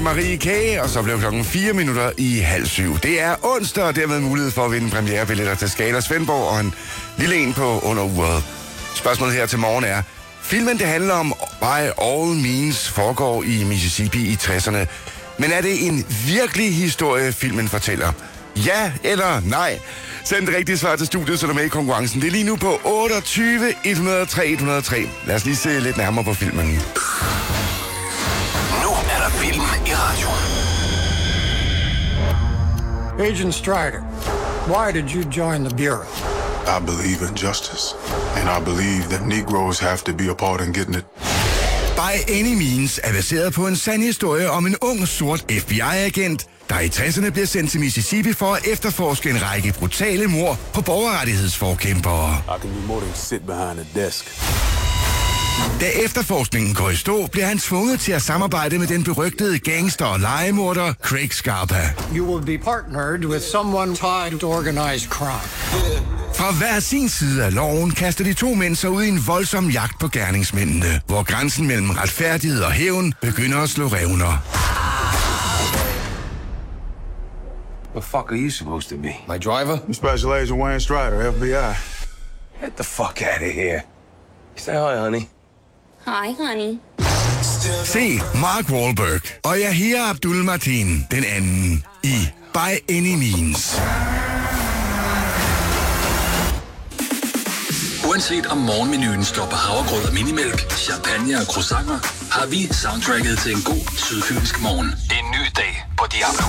Marie K., og så blev klokken 6:04. Det er onsdag, og dermed mulighed for at vinde premierebilletter til Scala Svendborg og en lille en på under uret. Spørgsmålet her til morgen er, filmen det handler om By All Means foregår i Mississippi i 60'erne. Men er det en virkelig historie, filmen fortæller? Ja eller nej? Send det rigtige svar til studiet, så du er med i konkurrencen. Det er lige nu på 28 103 103. Lad os lige se lidt nærmere på filmen. Nu er der film i radioen. Agent Strider, why did you join the Bureau? I believe in justice, and I believe that Negroes have to be a part in getting it. By Any Means er baseret på en sand historie om en ung, sort FBI-agent, der i 60'erne bliver sendt til Mississippi for at efterforske en række brutale mord på borgerrettighedsforkæmpere. I can do more than sit behind a desk. Da efterforskningen går i stå, bliver han tvunget til at samarbejde med den berygtede gangster og legemorder Craig Scarpa. You will be partnered with someone tied to organized crime. Fra hver sin side af loven kaster de to mænd sig ud i en voldsom jagt på gerningsmændene, hvor grænsen mellem retfærdighed og hævn begynder at slå revner. What the fuck are you supposed to be? My driver? Special Agent Wayne Strider, FBI. Get the fuck out of here. Say hi, honey. Hi, honey. Se Mark Wahlberg og Yahya Abdul-Mateen, den anden, i By Any Means. Uanset om morgenmenuen står på havregrød og minimælk, champagne og croissanter, har vi soundtracket til en god sydfynsk morgen. Det er en ny dag på Diablo.